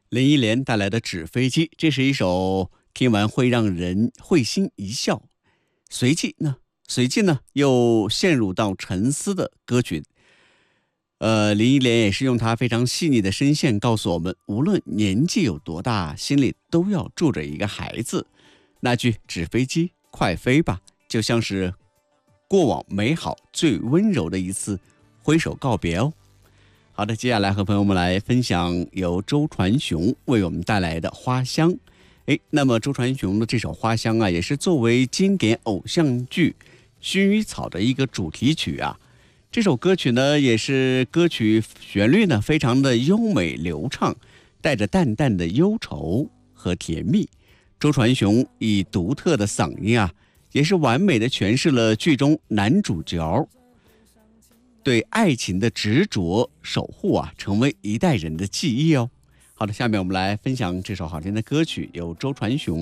林忆莲带来的《纸飞机》，这是一首听完会让人会心一笑，随即呢又陷入到沉思的歌曲。林忆莲也是用她非常细腻的声线告诉我们，无论年纪有多大，心里都要住着一个孩子。那句纸飞机快飞吧，就像是过往美好最温柔的一次挥手告别哦。好的，接下来和朋友们来分享由周传雄为我们带来的《花香》。那么周传雄的这首《花香》啊，也是作为经典偶像剧《薰衣草》的一个主题曲啊。这首歌曲呢，也是歌曲旋律呢非常的优美流畅，带着淡淡的忧愁和甜蜜。周传雄以独特的嗓音啊，也是完美的诠释了剧中男主角对爱情的执着守护啊，成为一代人的记忆哦。好的，下面我们来分享这首好听的歌曲，由周传雄